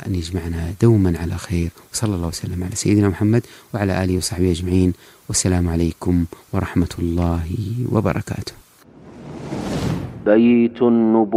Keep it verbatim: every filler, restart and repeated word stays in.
أن يجمعنا دوما على خير، وصلى الله وسلم على سيدنا محمد وعلى آله وصحبه أجمعين، والسلام عليكم ورحمة الله وبركاته. بيت النبوة.